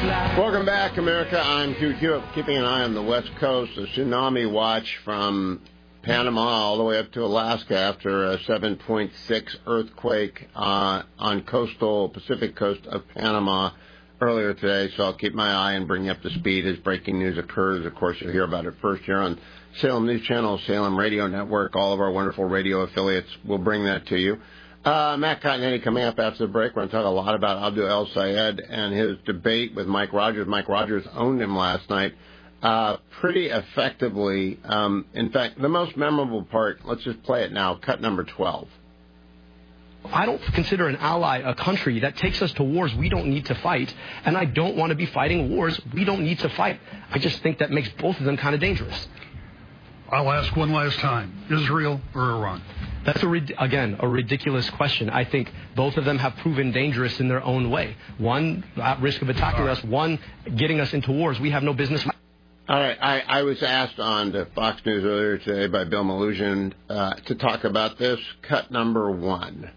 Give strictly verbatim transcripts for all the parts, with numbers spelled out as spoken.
Welcome back, America. I'm Hugh Hewitt, keeping an eye on the West Coast. A tsunami watch from Panama all the way up to Alaska after a seven point six earthquake uh, on coastal Pacific coast of Panama earlier today. So I'll keep my eye and bring you up to speed as breaking news occurs. Of course, you'll hear about it first here on Salem News Channel, Salem Radio Network. All of our wonderful radio affiliates will bring that to you. Uh, Matt Continetti coming up after the break. We're going to talk a lot about Abdul El-Sayed and his debate with Mike Rogers. Mike Rogers owned him last night uh, pretty effectively. Um, in fact, the most memorable part, let's just play it now, cut number twelve. I don't consider an ally a country that takes us to wars we don't need to fight, and I don't want to be fighting wars we don't need to fight. I just think that makes both of them kind of dangerous. I'll ask one last time, Israel or Iran? That's, a, again, a ridiculous question. I think both of them have proven dangerous in their own way. One, at risk of attacking right. us. One, getting us into wars we have no business. All right. I, I was asked on to Fox News earlier today by Bill Malugin uh, to talk about this. Cut number one.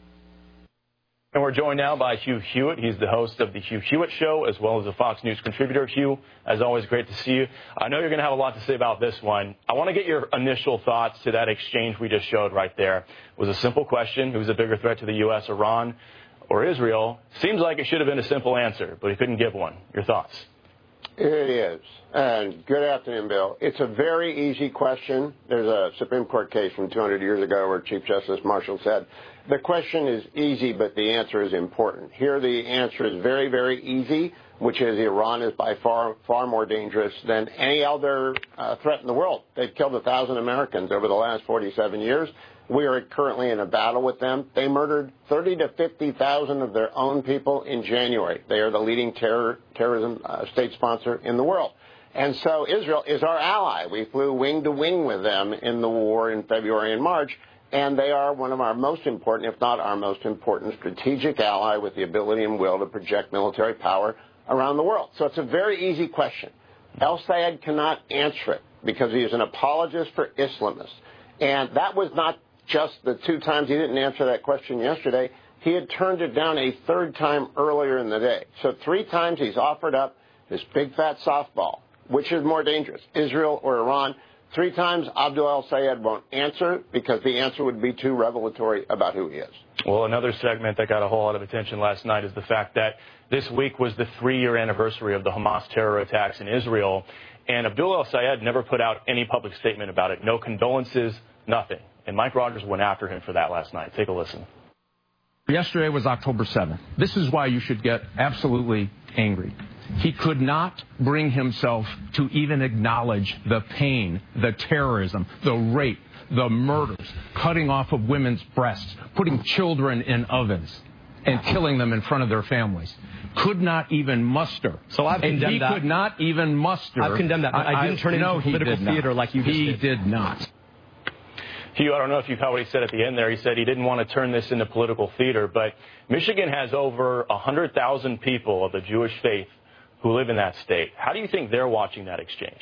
And we're joined now by Hugh Hewitt. He's the host of the Hugh Hewitt Show, as well as a Fox News contributor. Hugh, as always, great to see you. I know you're going to have a lot to say about this one. I want to get your initial thoughts to that exchange we just showed right there. It was a simple question. Who's a bigger threat to the U S, Iran or Israel? Seems like it should have been a simple answer, but he couldn't give one. Your thoughts? It is. And good afternoon, Bill. It's a very easy question. There's a Supreme Court case from two hundred years ago where Chief Justice Marshall said, the question is easy, but the answer is important. Here the answer is very, very easy, which is Iran is by far, far more dangerous than any other uh, threat in the world. They've killed a thousand Americans over the last forty-seven years. We are currently in a battle with them. They murdered thirty to fifty thousand of their own people in January. They are the leading terror, terrorism uh, state sponsor in the world. And so Israel is our ally. We flew wing to wing with them in the war in February and March. And they are one of our most important, if not our most important, strategic ally with the ability and will to project military power around the world. So it's a very easy question. El-Sayed cannot answer it because he is an apologist for Islamists. And that was not just the two times he didn't answer that question yesterday. He had turned it down a third time earlier in the day. So three times he's offered up this big fat softball. Which is more dangerous, Israel or Iran? Three times Abdul El-Sayed won't answer because the answer would be too revelatory about who he is. Well, another segment that got a whole lot of attention last night is the fact that this week was the three-year anniversary of the Hamas terror attacks in Israel, and Abdul El-Sayed never put out any public statement about it. No condolences, nothing. And Mike Rogers went after him for that last night. Take a listen. Yesterday was October seventh. This is why you should get absolutely angry. He could not bring himself to even acknowledge the pain, the terrorism, the rape, the murders, cutting off of women's breasts, putting children in ovens, and killing them in front of their families. Could not even muster. So I've condemned and he that. could not even muster. I've condemned that. I, I didn't turn it no, into political theater like you just he did. He did not. Hugh, I don't know if you caught what he said at the end there. He said he didn't want to turn this into political theater, but Michigan has over one hundred thousand people of the Jewish faith who live in that state. How do you think they're watching that exchange?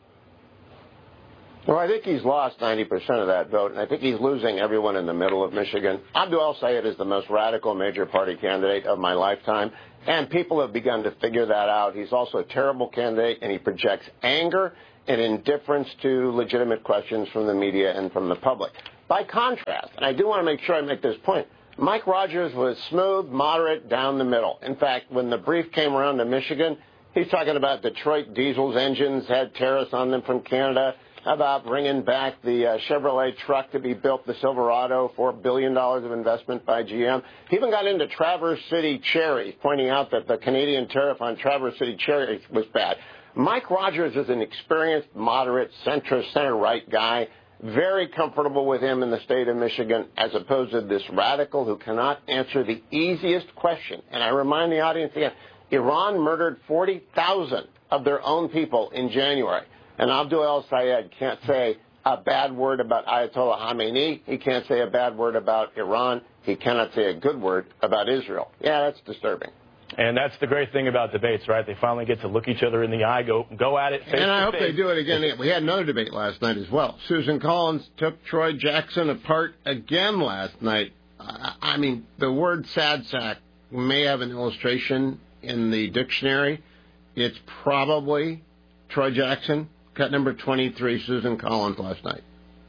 Well, I think he's lost ninety percent of that vote, and I think he's losing everyone in the middle of Michigan. Abdul El-Sayed is the most radical major party candidate of my lifetime, and people have begun to figure that out. He's also a terrible candidate, and he projects anger and indifference to legitimate questions from the media and from the public. By contrast, and I do want to make sure I make this point, Mike Rogers was smooth, moderate, down the middle. In fact, when the brief came around to Michigan, he's talking about Detroit Diesel's engines had tariffs on them from Canada, about bringing back the uh, Chevrolet truck to be built, the Silverado, four billion dollars of investment by G M. He even got into Traverse City cherries, pointing out that the Canadian tariff on Traverse City cherries was bad. Mike Rogers is an experienced, moderate, centrist, center-right guy. Very comfortable with him in the state of Michigan, as opposed to this radical who cannot answer the easiest question. And I remind the audience again, Iran murdered forty thousand of their own people in January. And Abdul El-Sayed can't say a bad word about Ayatollah Khamenei. He can't say a bad word about Iran. He cannot say a good word about Israel. Yeah, that's disturbing. And that's the great thing about debates, right? They finally get to look each other in the eye, go go at it face to face. And I hope they do it again. We had another debate last night as well. Susan Collins took Troy Jackson apart again last night. I mean, the word sad sack may have an illustration in the dictionary. it's probably Troy Jackson. Cut number twenty-three, Susan Collins last night.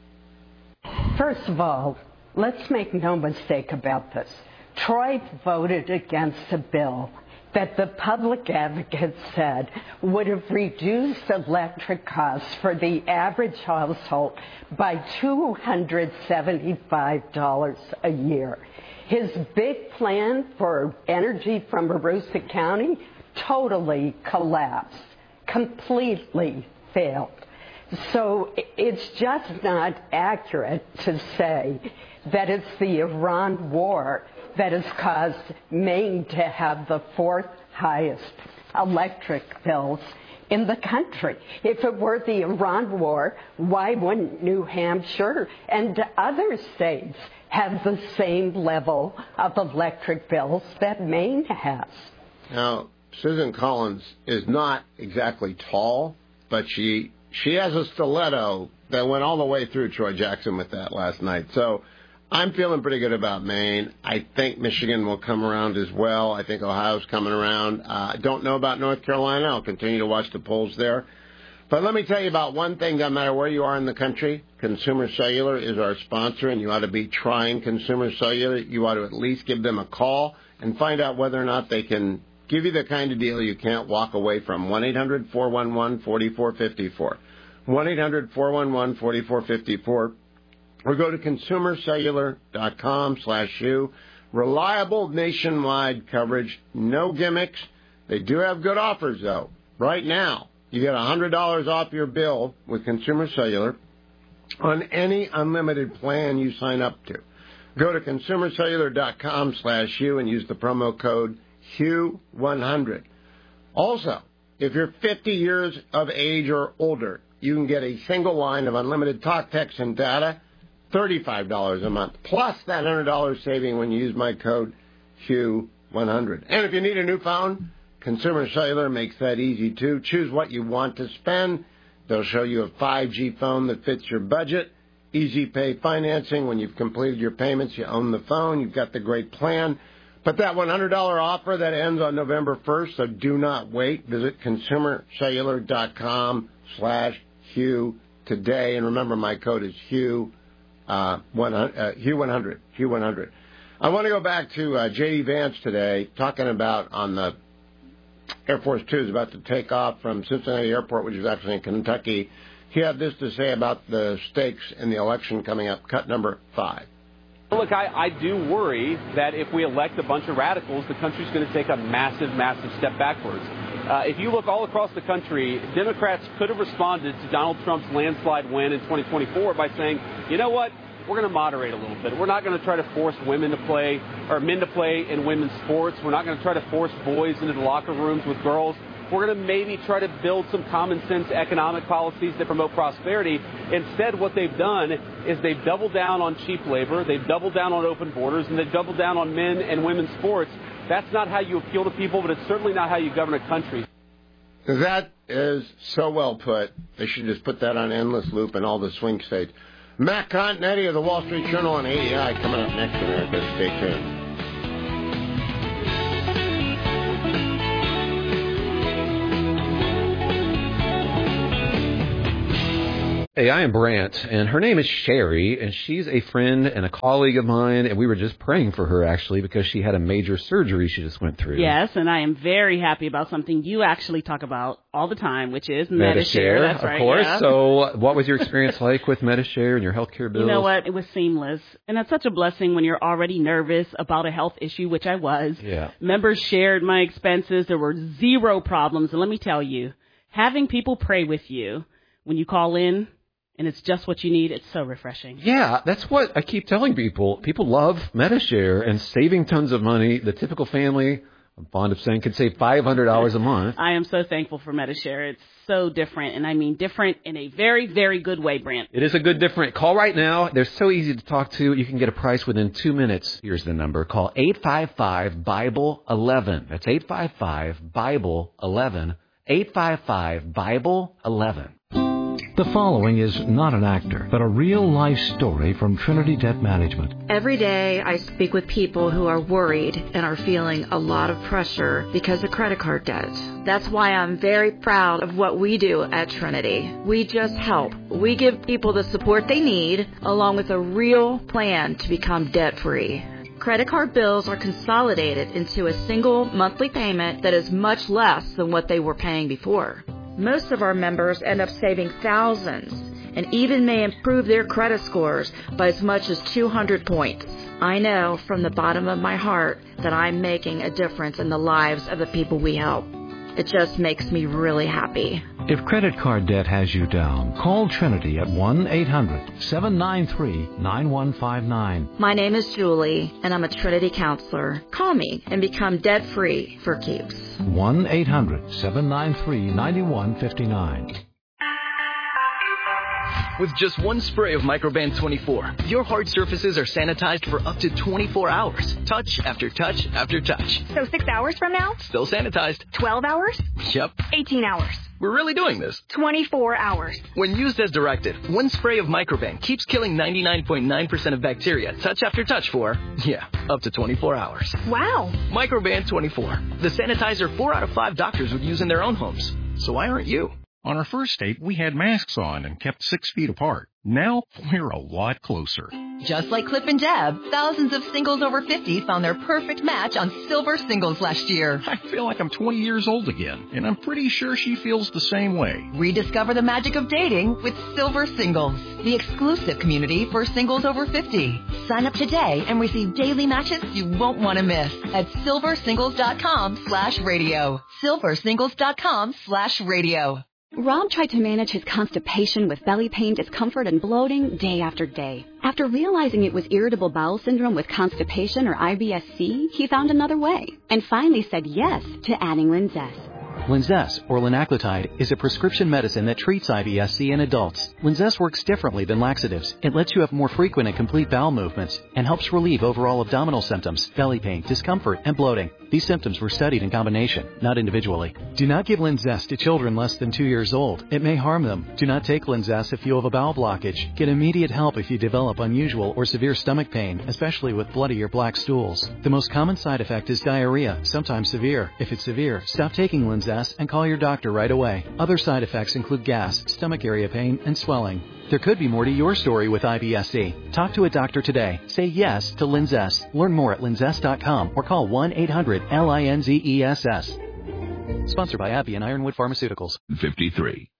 First of all, let's make no mistake about this. Troy voted against a bill that the public advocate said would have reduced electric costs for the average household by two hundred seventy-five dollars a year. His big plan for energy from Aroostook County totally collapsed, completely failed. So it's just not accurate to say that it's the Iran war that has caused Maine to have the fourth highest electric bills in the country. If it were the Iran war, why wouldn't New Hampshire and other states have the same level of electric bills that Maine has? Now, Susan Collins is not exactly tall, but she she has a stiletto that went all the way through Troy Jackson with that last night. So I'm feeling pretty good about Maine. I think Michigan will come around as well. I think Ohio's coming around. I uh, don't know about North Carolina. I'll continue to watch the polls there. But let me tell you about one thing, no matter where you are in the country. Consumer Cellular is our sponsor, and you ought to be trying Consumer Cellular. You ought to at least give them a call and find out whether or not they can give you the kind of deal you can't walk away from. one eight hundred four one one four four five four. one eight hundred four one one four four five four. Or go to consumercellular.com slash you. Reliable nationwide coverage. No gimmicks. They do have good offers, though. Right now, you get one hundred dollars off your bill with Consumer Cellular on any unlimited plan you sign up to. Go to consumercellular.com slash you and use the promo code Hugh one hundred. Also, if you're fifty years of age or older, you can get a single line of unlimited talk, text, and data, thirty-five dollars a month, plus that one hundred dollars saving when you use my code Hugh one hundred. And if you need a new phone, Consumer Cellular makes that easy, too. Choose what you want to spend. They'll show you a five G phone that fits your budget. Easy pay financing. When you've completed your payments, you own the phone. You've got the great plan. But that one hundred dollars offer, that ends on November first, so do not wait. Visit consumercellular.com slash Hugh today. And remember, my code is Hugh, uh, one, uh, Hugh one hundred. Hugh one hundred. I want to go back to uh, J D. Vance today, talking about on the Air Force Two is about to take off from Cincinnati Airport, which is actually in Kentucky. He had this to say about the stakes in the election coming up. Cut number five. Look, I, I do worry that if we elect a bunch of radicals, the country's going to take a massive, massive step backwards. Uh, if you look all across the country, Democrats could have responded to Donald Trump's landslide win in twenty twenty-four by saying, you know what, we're going to moderate a little bit. We're not going to try to force women to play, or men to play in women's sports. We're not going to try to force boys into the locker rooms with girls. We're going to maybe try to build some common sense economic policies that promote prosperity. Instead, what they've done is they've doubled down on cheap labor, they've doubled down on open borders, and they've doubled down on men and women's sports. That's not how you appeal to people, but it's certainly not how you govern a country. That is so well put. They should just put that on endless loop in all the swing states. Matt Continetti of the Wall Street Journal on A E I coming up next, America. Stay tuned. Hey, I am Brant, and her name is Sherry, and she's a friend and a colleague of mine, and we were just praying for her, actually, because she had a major surgery she just went through. Yes, and I am very happy about something you actually talk about all the time, which is Medi-Share. Medi-Share. That's of right, course. yeah. So what was your experience like with Medi-Share and your health care bills? You know what? It was seamless, and it's such a blessing when you're already nervous about a health issue, which I was. Yeah. Members shared my expenses. There were zero problems, and let me tell you, having people pray with you when you call in, and it's just what you need, it's so refreshing. Yeah, that's what I keep telling people. People love Medi-Share and saving tons of money. The typical family, I'm fond of saying, could save five hundred dollars a month. I am so thankful for Medi-Share. It's so different, and I mean different in a very, very good way, Brant. It is a good different. Call right now. They're so easy to talk to. You can get a price within two minutes. Here's the number. Call eight five five Bible eleven. That's eight five five Bible eleven. eight five five Bible eleven. The following is not an actor, but a real-life story from Trinity Debt Management. Every day I speak with people who are worried and are feeling a lot of pressure because of credit card debt. That's why I'm very proud of what we do at Trinity. We just help. We give people the support they need, along with a real plan to become debt-free. Credit card bills are consolidated into a single monthly payment that is much less than what they were paying before. Most of our members end up saving thousands and even may improve their credit scores by as much as two hundred points. I know from the bottom of my heart that I'm making a difference in the lives of the people we help. It just makes me really happy. If credit card debt has you down, call Trinity at one eight hundred seven nine three nine one five nine. My name is Julie, and I'm a Trinity counselor. Call me and become debt-free for keeps. one eight hundred seven nine three nine one five nine. With just one spray of Microban twenty-four, your hard surfaces are sanitized for up to twenty-four hours. Touch after touch after touch. So six hours from now? Still sanitized. twelve hours? Yep. eighteen hours. We're really doing this. twenty-four hours. When used as directed, one spray of Microban keeps killing ninety-nine point nine percent of bacteria touch after touch for, yeah, up to twenty-four hours. Wow. Microban twenty-four. The sanitizer four out of five doctors would use in their own homes. So why aren't you? On our first date, we had masks on and kept six feet apart. Now, we're a lot closer. Just like Cliff and Deb, thousands of singles over fifty found their perfect match on Silver Singles last year. I feel like I'm twenty years old again, and I'm pretty sure she feels the same way. Rediscover the magic of dating with Silver Singles, the exclusive community for singles over fifty. Sign up today and receive daily matches you won't want to miss at silversingles.com slash radio. silversingles.com slash radio. Rob tried to manage his constipation with belly pain, discomfort, and bloating day after day. After realizing it was irritable bowel syndrome with constipation or I B S C, he found another way and finally said yes to adding Linzess. Linzess, or linaclotide, is a prescription medicine that treats I B S C in adults. Linzess works differently than laxatives. It lets you have more frequent and complete bowel movements and helps relieve overall abdominal symptoms, belly pain, discomfort, and bloating. These symptoms were studied in combination, not individually. Do not give Linzess to children less than two years old. It may harm them. Do not take Linzess if you have a bowel blockage. Get immediate help if you develop unusual or severe stomach pain, especially with bloody or black stools. The most common side effect is diarrhea, sometimes severe. If it's severe, stop taking Linzess and call your doctor right away. Other side effects include gas, stomach area pain, and swelling. There could be more to your story with I B S C. Talk to a doctor today. Say yes to Linzess. Learn more at linzess dot com or call one eight hundred L I N Z E S S. Sponsored by AbbVie and Ironwood Pharmaceuticals. fifty-three.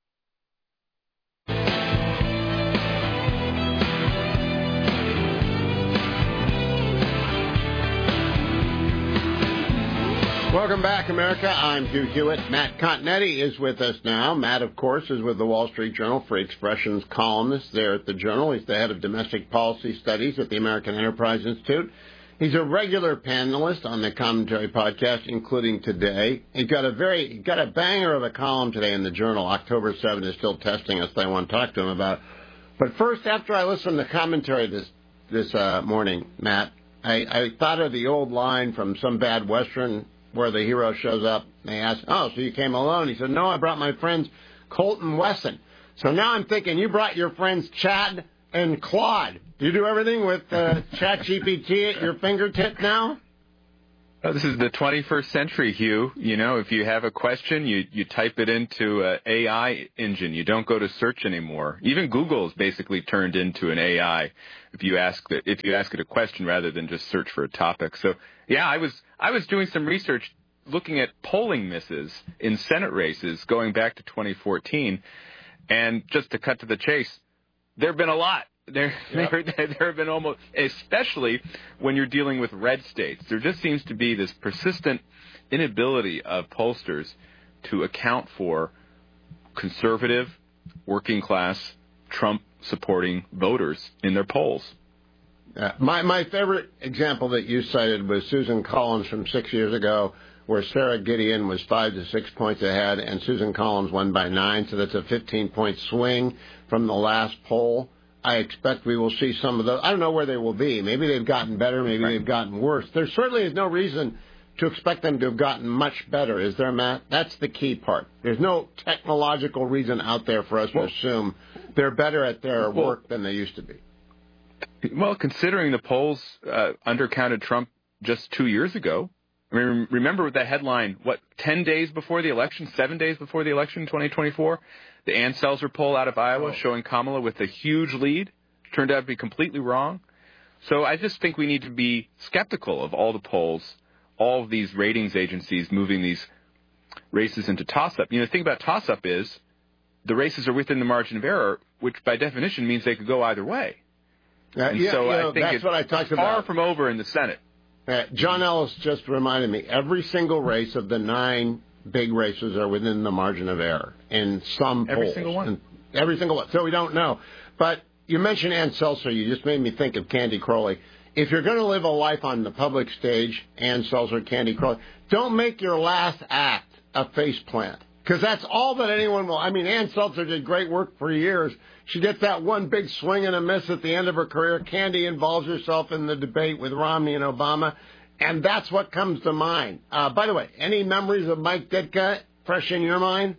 Welcome back, America. I'm Hugh Hewitt. Matt Continetti is with us now. Matt, of course, is with the Wall Street Journal, Free Expression's columnist there at the Journal. He's the head of domestic policy studies at the American Enterprise Institute. He's a regular panelist on the Commentary podcast, including today. He got a very he got a banger of a column today in the Journal. October seventh is still testing us. I want to talk to him about. But first, after I listened to Commentary this this uh, morning, Matt, I, I thought of the old line from some bad Western where the hero shows up, and they ask, oh, so you came alone? He said, no, I brought my friends Colt and Wesson. So now I'm thinking you brought your friends Chad and Claude. Do you do everything with uh, Chat G P T at your fingertip now? Oh, this is the twenty-first century, Hugh. You know, if you have a question, you, you type it into an A I engine. You don't go to search anymore. Even Google is basically turned into an A I if you ask the, if you ask it a question rather than just search for a topic. So, yeah, I was I was doing some research looking at polling misses in Senate races going back to twenty fourteen. And just to cut to the chase, there have been a lot. There, yep. there, there have been almost, especially when you're dealing with red states, there just seems to be this persistent inability of pollsters to account for conservative, working class, Trump-supporting voters in their polls. Uh, my my favorite example that you cited was Susan Collins from six years ago, where Sarah Gideon was five to six points ahead, and Susan Collins won by nine. So that's a fifteen-point swing from the last poll. I expect we will see some of those. I don't know where they will be. Maybe they've gotten better. Maybe right. they've gotten worse. There certainly is no reason to expect them to have gotten much better, is there, Matt? That's the key part. There's no technological reason out there for us well, to assume they're better at their well, work than they used to be. Well, considering the polls uh, undercounted Trump just two years ago, I mean, remember that headline, what, ten days before the election, seven days before the election in twenty twenty-four? The Ann Selzer poll out of Iowa oh. showing Kamala with a huge lead. Turned out to be completely wrong. So I just think we need to be skeptical of all the polls, all of these ratings agencies moving these races into toss-up. You know, the thing about toss-up is the races are within the margin of error, which by definition means they could go either way. Uh, and yeah, so you know, I think that's it's what I talked far about. from over in the Senate. Uh, John Ellis just reminded me, every single race of the nine big races are within the margin of error in some every polls. Single one. And every single one. So we don't know. But you mentioned Ann Selzer. You just made me think of Candy Crowley. If you're going to live a life on the public stage, Ann Selzer, Candy Crowley, don't make your last act a faceplant. Because that's all that anyone will. I mean, Ann Selzer did great work for years. She gets that one big swing and a miss at the end of her career. Candy involves herself in the debate with Romney and Obama. And that's what comes to mind. Uh, by the way, any memories of Mike Ditka fresh in your mind?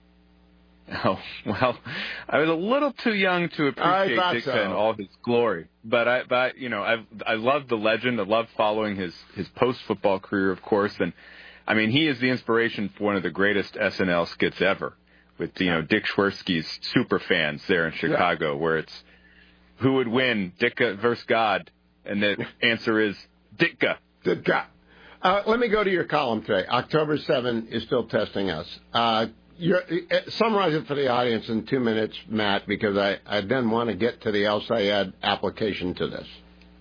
Oh, well, I was a little too young to appreciate Ditka so. in all his glory. But, I, but you know, I I love the legend. I love following his, his post-football career, of course. And, I mean, he is the inspiration for one of the greatest S N L skits ever with, you know, Dick Schwersky's super fans there in Chicago, yeah. where it's who would win, Ditka versus God? And the answer is Ditka. Ditka. Uh, let me go to your column today. October seventh is still testing us. Uh, you're, uh, summarize it for the audience in two minutes, Matt, because I, I then want to get to the El Sayed application to this.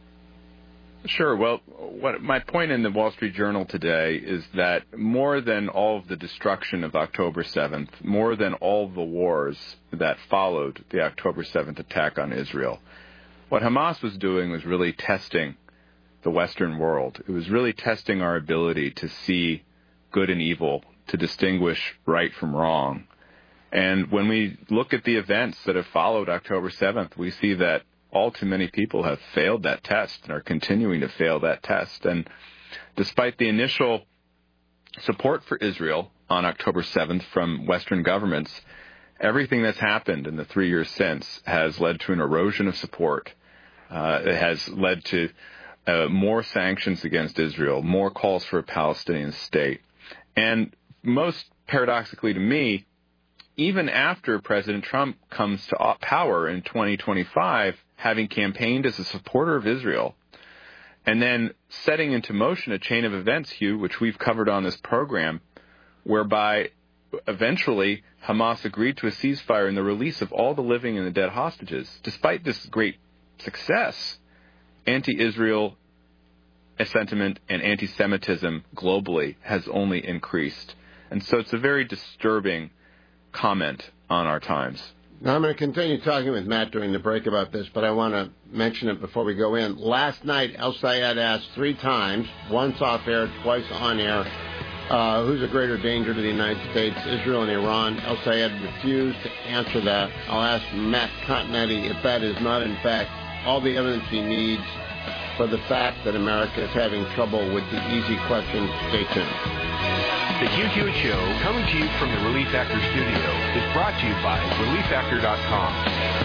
Sure. Well, what my point in the Wall Street Journal today is that more than all of the destruction of October seventh, more than all the wars that followed the October seventh attack on Israel, what Hamas was doing was really testing the Western world. It was really testing our ability to see good and evil, to distinguish right from wrong. And when we look at the events that have followed October seventh, we see that all too many people have failed that test and are continuing to fail that test. And despite the initial support for Israel on October seventh from Western governments, everything that's happened in the three years since has led to an erosion of support. Uh, it has led to uh, more sanctions against Israel, more calls for a Palestinian state. And most paradoxically to me, even after President Trump comes to power in twenty twenty-five, having campaigned as a supporter of Israel, and then setting into motion a chain of events, Hugh, which we've covered on this program, whereby eventually Hamas agreed to a ceasefire and the release of all the living and the dead hostages. Despite this great success, anti-Israel sentiment and anti-Semitism globally has only increased. And so it's a very disturbing comment on our times. Now, I'm going to continue talking with Matt during the break about this, but I want to mention it before we go in. Last night, El Sayed asked three times, once off air, twice on air, uh, who's a greater danger to the United States, Israel and Iran? El Sayed refused to answer that. I'll ask Matt Continetti if that is not, in fact, all the evidence he needs for the fact that America is having trouble with the easy questions. Stay tuned. The Hugh Hewitt Show, coming to you from the Relief Factor studio, is brought to you by relief factor dot com.